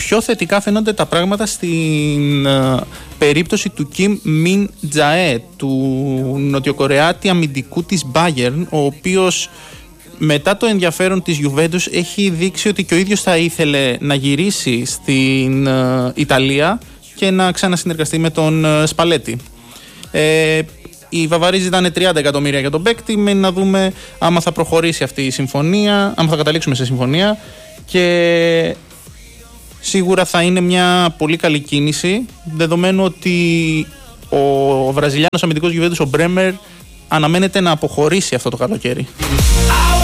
πιο θετικά φαίνονται τα πράγματα στην περίπτωση του Kim Min Jae, του νοτιοκορεάτη αμυντικού της Bayern, ο οποίος μετά το ενδιαφέρον της Juventus έχει δείξει ότι και ο ίδιος θα ήθελε να γυρίσει στην Ιταλία και να ξανασυνεργαστεί με τον Σπαλέτη. Οι Βαβαροί ζητάνε 30 εκατομμύρια για τον παίκτη. Μένει να δούμε άμα θα προχωρήσει αυτή η συμφωνία, άμα θα καταλήξουμε σε συμφωνία, και σίγουρα θα είναι μια πολύ καλή κίνηση, δεδομένου ότι ο Βραζιλιάνος αμυντικός Juventus, ο Μπρέμερ, αναμένεται να αποχωρήσει αυτό το καλοκαίρι.